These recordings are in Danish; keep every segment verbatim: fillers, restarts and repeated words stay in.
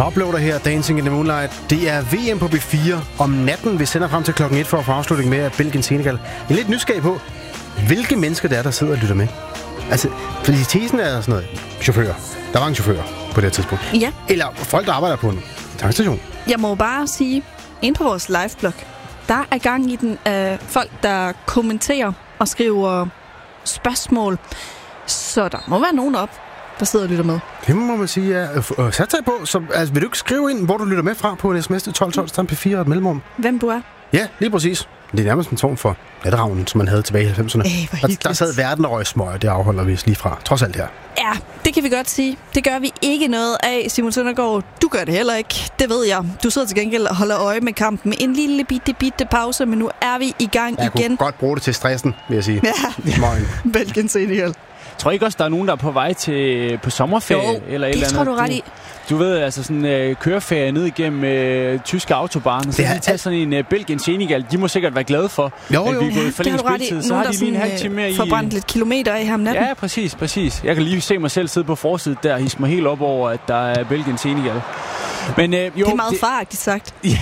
Toploader her, Dancing in the Moonlight. Det er V M på B fire om natten. Vi sender frem til klokken et for at få afslutning med Belgien-Senegal. Jeg er lidt nysgerrig på, hvilke mennesker det er, der sidder og lytter med. Altså, fordi tesen er sådan noget. Chauffører. Der var en chauffør på det her tidspunkt. Ja. Eller folk, der arbejder på en tankstation. Jeg må bare sige, ind på vores liveblog, der er gang i den af folk, der kommenterer og skriver spørgsmål. Så der må være nogen op, der sidder og lytter med. Det må man sige, ja. Øh, Sat dig på. Så, altså, vil du ikke skrive ind, hvor du lytter med fra på en sms til tolv tolv, stand P fire og et mellemrum? Hvem du er? Ja, lige præcis. Det er nærmest en form for natteravnen, som man havde tilbage i halvfemserne. Ej, der, der sad verden og røg smøg, det afholder vi os lige fra. Trods alt her. Ja, det kan vi godt sige. Det gør vi ikke noget af, Simon Søndergaard. Du gør det heller ikke. Det ved jeg. Du sidder til gengæld og holder øje med kampen med en lille bitte, bitte pause, men nu er vi i gang jeg igen. Jeg kunne godt bruge det til stressen, vil jeg sige. Ja, Smøgen. Belgien-Senegal. Jeg tror ikke også, der er nogen, der er på vej til på sommerferie? Jo, eller et det eller tror andet. du ret i. Du ved, altså sådan øh, køreferie ned igennem øh, tyske autobahner, så det de tager sådan en øh, Belgien-Senegal. De må sikkert være glade for, jo, at jo. vi er gået Ja, i forlænget spilletid. Så har de lige en halv time mere i... forbrændt lidt kilometer af ham natten. Ja, præcis, præcis. Jeg kan lige se mig selv sidde på forsiden der og hisse mig helt op over, at der er Belgien-Senegal. Men, øh, jo, det er meget det... faragtigt sagt. ja.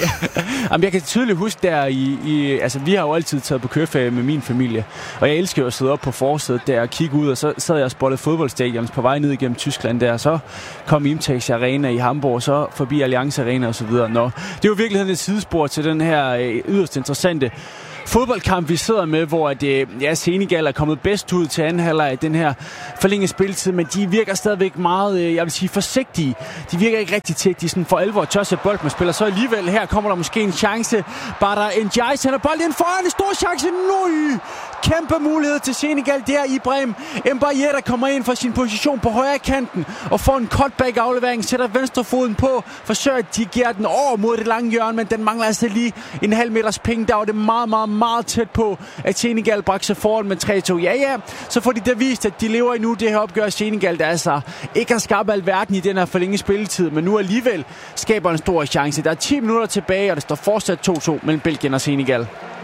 Jamen, jeg kan tydeligt huske der i, i... Altså, vi har jo altid taget på køreferie med min familie, og jeg elsker jo at sidde op på forsædet der og kigge ud, og så sad jeg og spottede fodboldstadions på vej ned igennem Tyskland der, og så kom Imtex Arena i Hamburg, så forbi Allianz Arena og så videre. Nå, det er jo i virkeligheden et sidespor til den her øh, yderst interessante fodboldkamp, vi sidder med, hvor at, ja, Senegal er kommet bedst ud til anden halvleg af den her forlængede spilletid, men de virker stadigvæk meget, jeg vil sige, forsigtige. De virker ikke rigtig til, at de sådan for alvor tør sætte bold med spiller. Så alligevel her kommer der måske en chance. Badar Ndiaye sender bolden ind foran, en stor chance. Nøj! Kæmpe mulighed til Senegal der i Ibrahim Mbaye, der kommer ind fra sin position på højre kanten og får en cutback-aflevering, sætter venstrefoden på, forsøger at dirigere den over mod det lange hjørne, men den mangler altså lige en halv meters penge. Der var det meget, meget, meget tæt på, at Senegal bragte sig foran med tre to. Ja, ja, så får de da vist, at de lever endnu det her opgør. Senegal, der altså ikke har skabt alverden i den her forlængede spilletid, men nu alligevel skaber en stor chance. Der er ti minutter tilbage, og det står fortsat to to mellem Belgien og Senegal.